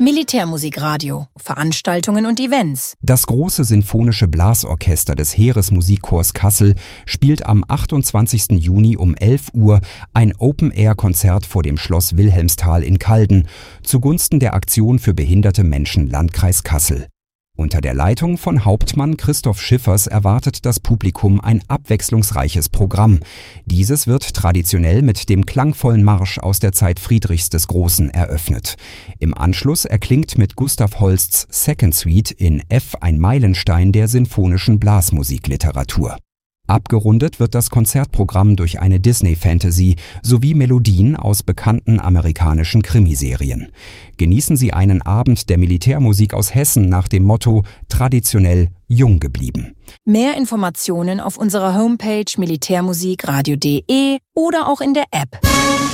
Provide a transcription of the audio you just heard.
Militärmusikradio, Veranstaltungen und Events. Das große sinfonische Blasorchester des Heeresmusikchors Kassel spielt am 28. Juni um 11 Uhr ein Open-Air-Konzert vor dem Schloss Wilhelmsthal in Calden zugunsten der Aktion für behinderte Menschen Landkreis Kassel. Unter der Leitung von Hauptmann Christoph Schiffers erwartet das Publikum ein abwechslungsreiches Programm. Dieses wird traditionell mit dem klangvollen Marsch aus der Zeit Friedrichs des Großen eröffnet. Im Anschluss erklingt mit Gustav Holsts Second Suite in F ein Meilenstein der sinfonischen Blasmusikliteratur. Abgerundet wird das Konzertprogramm durch eine Disney-Fantasy sowie Melodien aus bekannten amerikanischen Krimiserien. Genießen Sie einen Abend der Militärmusik aus Hessen nach dem Motto traditionell jung geblieben. Mehr Informationen auf unserer Homepage militärmusikradio.de oder auch in der App.